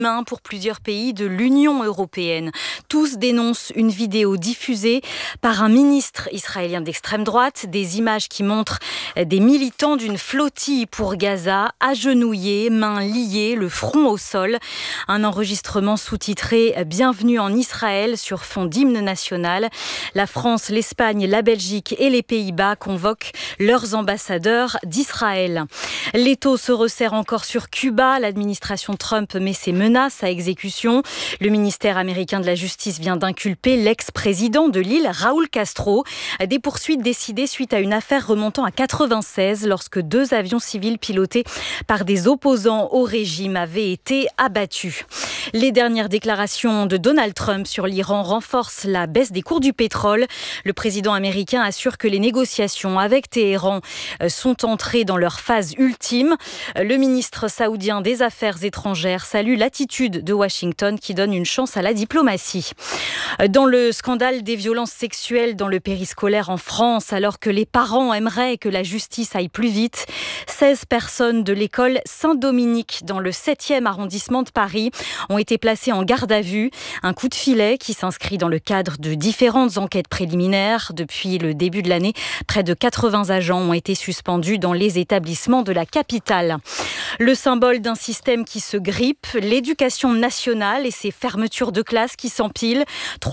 pour plusieurs pays de l'Union européenne. Tous dénoncent une vidéo diffusée par un ministre israélien d'extrême droite, des images qui montrent des militants d'une flottille pour Gaza, agenouillés, mains liées, le front au sol. Un enregistrement sous-titré « Bienvenue en Israël » sur fond d'hymne national. La France, l'Espagne, la Belgique et les Pays-Bas convoquent leurs ambassadeurs d'Israël. L'étau se resserre encore sur Cuba. L'administration Trump met ses menaces à exécution. Le ministère américain de la Justice vient d'inculper l'ex-président de l'île, Raúl Castro. Des poursuites décidées suite à une affaire remontant à 1996 lorsque 2 avions civils pilotés par des opposants au régime avaient été abattus. Les dernières déclarations de Donald Trump sur l'Iran renforcent la baisse des cours du pétrole. Le président américain assure que les négociations avec Téhéran sont entrées dans leur phase ultime. Le ministre saoudien des Affaires étrangères salue l'attitude de Washington qui donne une chance à la diplomatie. Dans le scandale des violences sexuelles dans le périscolaire en France, alors que les parents aimeraient que la justice aille plus vite, 16 personnes de l'école Saint-Dominique dans le 7e arrondissement de Paris ont été placées en garde à vue. Un coup de filet qui s'inscrit dans le cadre de différentes enquêtes préliminaires. Depuis le début de l'année, près de 80 agents ont été suspendus dans les établissements de la capitale. Le symbole d'un système qui se grippe, l'éducation nationale et ses fermetures de classes qui s'empilent.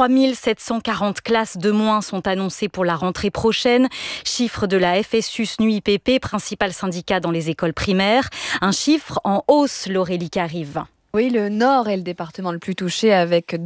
3740 classes de moins sont annoncées pour la rentrée prochaine. Chiffre de la FSU-SNU-IPP, principal syndicat dans les écoles primaires. Un chiffre en hausse, Laurélie Carive. Oui, le Nord est le département le plus touché avec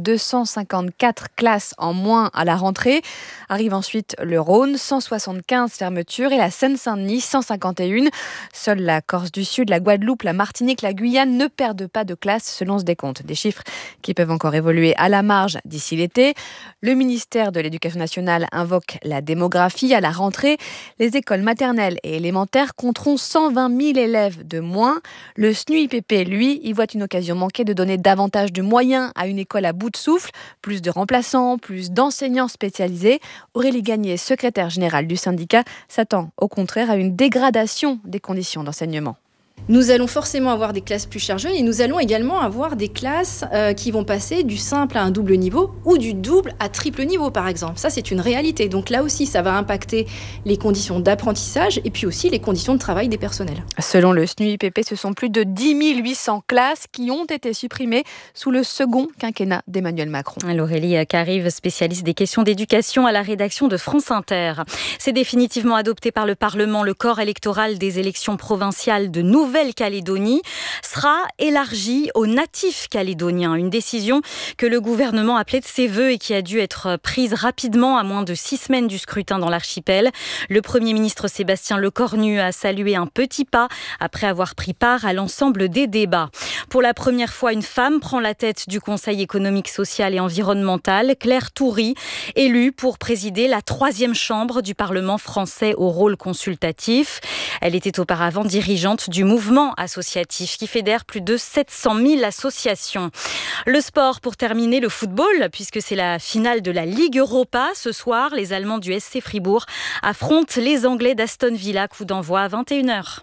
254 classes en moins à la rentrée. Arrive ensuite le Rhône, 175 fermetures et la Seine-Saint-Denis, 151. Seule la Corse du Sud, la Guadeloupe, la Martinique, la Guyane ne perdent pas de classes selon ce décompte. Des chiffres qui peuvent encore évoluer à la marge d'ici l'été. Le ministère de l'Éducation nationale invoque la démographie à la rentrée. Les écoles maternelles et élémentaires compteront 120 000 élèves de moins. Le SNU-IPP, lui, y voit une occasion manquer de donner davantage de moyens à une école à bout de souffle, plus de remplaçants, plus d'enseignants spécialisés. Aurélie Gagné, secrétaire générale du syndicat, s'attend au contraire à une dégradation des conditions d'enseignement. Nous allons forcément avoir des classes plus chargées et nous allons également avoir des classes qui vont passer du simple à un double niveau ou du double à triple niveau par exemple. Ça c'est une réalité. Donc là aussi ça va impacter les conditions d'apprentissage et puis aussi les conditions de travail des personnels. Selon le SNU-IPP, ce sont plus de 10 800 classes qui ont été supprimées sous le second quinquennat d'Emmanuel Macron. Laurélie Carive, spécialiste des questions d'éducation à la rédaction de France Inter. C'est définitivement adopté par le Parlement. Le corps électoral des élections provinciales de Nouvelle-Calédonie sera élargi aux natifs calédoniens. Une décision que le gouvernement appelait de ses voeux et qui a dû être prise rapidement à moins de 6 semaines du scrutin dans l'archipel. Le Premier ministre Sébastien Lecornu a salué un petit pas après avoir pris part à l'ensemble des débats. Pour la première fois, une femme prend la tête du Conseil économique, social et environnemental. Claire Toury, élue pour présider la 3e chambre du Parlement français au rôle consultatif. Elle était auparavant dirigeante du mouvement associatif qui fédère plus de 700 000 associations. Le sport pour terminer, le football, puisque c'est la finale de la Ligue Europa. Ce soir, les Allemands du SC Fribourg affrontent les Anglais d'Aston Villa. Coup d'envoi à 21h.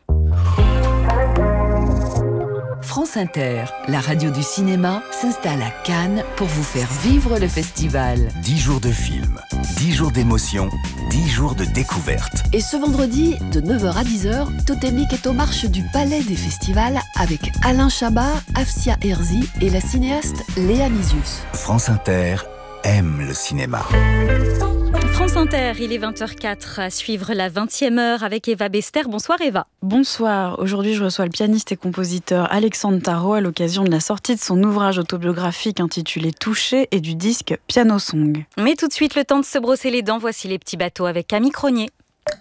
France Inter, la radio du cinéma, s'installe à Cannes pour vous faire vivre le festival. 10 jours de film, 10 jours d'émotion, 10 jours de découverte. Et ce vendredi, de 9h à 10h, Totémique est aux marches du Palais des Festivals avec Alain Chabat, Afsia Herzi et la cinéaste Léa Mizius. France Inter aime le cinéma. France Inter, il est 20h04, à suivre la 20e heure avec Eva Bester. Bonsoir Eva. Bonsoir, aujourd'hui je reçois le pianiste et compositeur Alexandre Tarot à l'occasion de la sortie de son ouvrage autobiographique intitulé Touché et du disque Piano Song. Mais tout de suite, le temps de se brosser les dents, voici les petits bateaux avec Camille Cronier.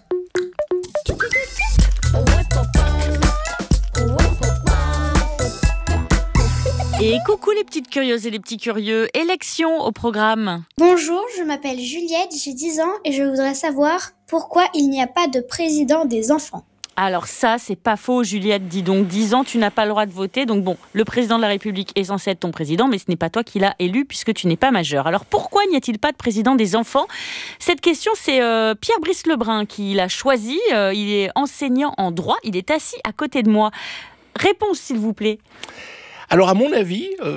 Et coucou les petites curieuses et les petits curieux, élection au programme. Bonjour, je m'appelle Juliette, j'ai 10 ans et je voudrais savoir pourquoi il n'y a pas de président des enfants. Alors ça, c'est pas faux Juliette, dis donc, 10 ans, tu n'as pas le droit de voter. Donc bon, le président de la République est censé être ton président, mais ce n'est pas toi qui l'as élu puisque tu n'es pas majeur. Alors pourquoi n'y a-t-il pas de président des enfants ? Cette question, c'est Pierre Brice Lebrun qui l'a choisi. Il est enseignant en droit, il est assis à côté de moi. Réponse s'il vous plaît. Alors à mon avis,